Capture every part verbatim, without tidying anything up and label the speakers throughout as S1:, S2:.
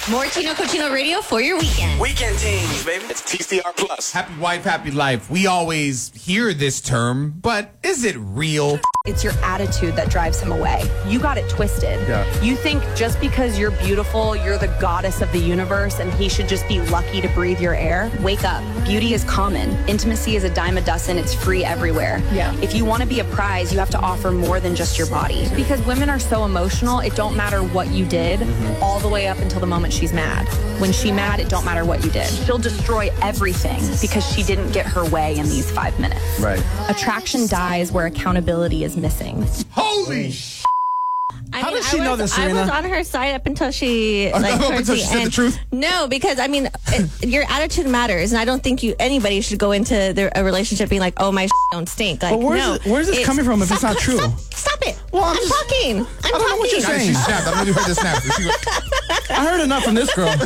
S1: More Tino Cochino Radio for your weekend.
S2: Weekend teams, baby. It's T C R Plus.
S3: Happy wife, happy life. We always hear this term, but is it real?
S4: It's your attitude that drives him away. You got it twisted.
S3: Yeah.
S4: You think just because you're beautiful, you're the goddess of the universe, and he should just be lucky to breathe your air. Wake up. Beauty is common. Intimacy is a dime a dozen. It's free everywhere.
S5: Yeah.
S4: If you want to be a prize, you have to offer more than just your body. Because women are so emotional, it don't matter what you did, mm-hmm. all the way up until the moment she's mad. When she's mad, it don't matter what you did. She'll destroy everything because she didn't get her way in these five minutes.
S3: Right.
S4: Attraction dies where accountability is missing.
S3: Holy sh!
S1: I
S5: How
S1: mean,
S5: does she
S1: I
S5: know
S1: was,
S5: this,
S1: I
S5: Serena?
S1: was on her side up until she, like,
S3: up
S1: towards
S3: until
S1: the
S3: she said
S1: end.
S3: the truth?
S1: No, because, I mean, it, your attitude matters, and I don't think you anybody should go into their, a relationship being like, oh, my don't stink. Like,
S5: But where's
S1: no.
S5: it- where's this
S1: It's-
S5: coming from if it's
S1: stop,
S5: not true?
S1: Stop, stop it.
S5: Well, I'm
S1: I'm,
S5: just-
S1: talking. I'm
S5: I don't know what you're
S1: talking.
S5: saying.
S3: She snapped. I don't know if you heard the snap. She went,
S5: I heard enough from this girl.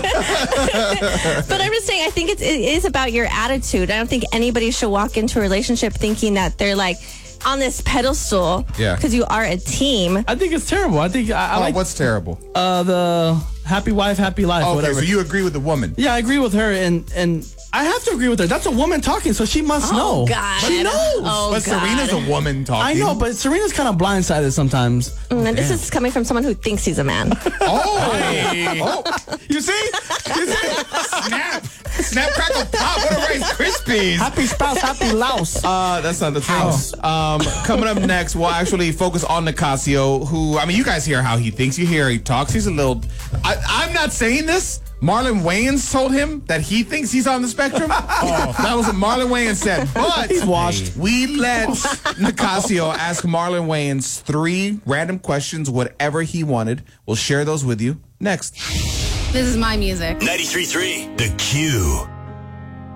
S1: But I'm just saying, I think it's, it is about your attitude. I don't think anybody should walk into a relationship thinking that they're like on this pedestal
S3: Yeah.
S1: because you are a team.
S5: I think it's terrible. I think I, I
S3: oh,
S5: like
S3: what's terrible?
S5: uh, the happy wife, happy life,
S3: Okay,
S5: whatever.
S3: so you agree with the woman.
S5: Yeah, I agree with her, and and I have to agree with her. That's a woman talking, so she must
S1: Oh,
S5: know.
S1: God.
S5: She knows.
S1: Oh,
S3: but
S1: God.
S3: Serena's a woman talking.
S5: I know, but Serena's kind of blindsided sometimes.
S1: Mm, and this is coming from someone who thinks he's a man.
S3: Oh, oh. You see? You see? Snap. Snap, crackle, pop. What a Rice Krispies.
S5: Happy spouse, happy louse.
S3: Uh, that's not the house. Um, coming up next, we'll actually focus on Nicasio, who, I mean, you guys hear how he thinks. You hear he talks. He's a little, I, I'm not saying this. Marlon Wayans told him that he thinks he's on the spectrum. Oh, that was what Marlon Wayans said. But
S5: He's washed.
S3: we let Nicasio ask Marlon Wayans three random questions, whatever he wanted. We'll share those with you next.
S6: This is my music.
S2: ninety-three point three The Q.